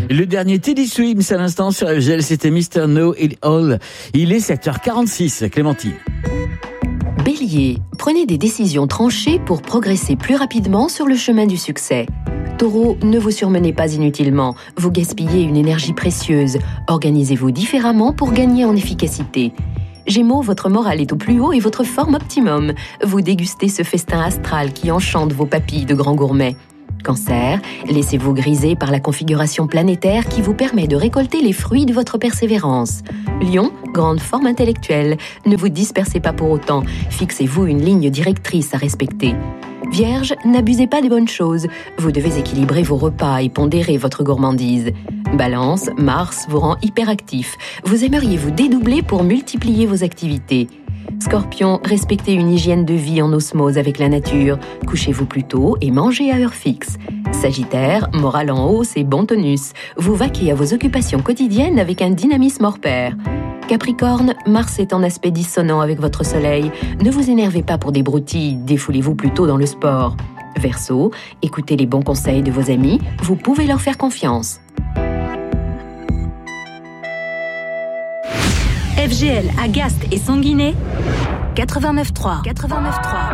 Le dernier Teddy Swims à l'instant sur FGL, c'était Mr. Know It All. Il est 7h46, Clémentine. Bélier, prenez des décisions tranchées pour progresser plus rapidement sur le chemin du succès. Taureau, ne vous surmenez pas inutilement, vous gaspillez une énergie précieuse. Organisez-vous différemment pour gagner en efficacité. Gémeaux, votre morale est au plus haut et votre forme optimum. Vous dégustez ce festin astral qui enchante vos papilles de grands gourmets. Cancer, laissez-vous griser par la configuration planétaire qui vous permet de récolter les fruits de votre persévérance. Lion, grande forme intellectuelle. Ne vous dispersez pas pour autant. Fixez-vous une ligne directrice à respecter. Vierge, n'abusez pas des bonnes choses. Vous devez équilibrer vos repas et pondérer votre gourmandise. Balance, Mars vous rend hyperactif. Vous aimeriez vous dédoubler pour multiplier vos activités. Scorpion, respectez une hygiène de vie en osmose avec la nature. Couchez-vous plus tôt et mangez à heure fixe. Sagittaire, morale en hausse et bon tonus. Vous vaquez à vos occupations quotidiennes avec un dynamisme hors pair. Capricorne, Mars est en aspect dissonant avec votre soleil. Ne vous énervez pas pour des broutilles, défoulez-vous plutôt dans le sport. Verseau, écoutez les bons conseils de vos amis, vous pouvez leur faire confiance. FGL, Agast et Sanguinet, 89.3.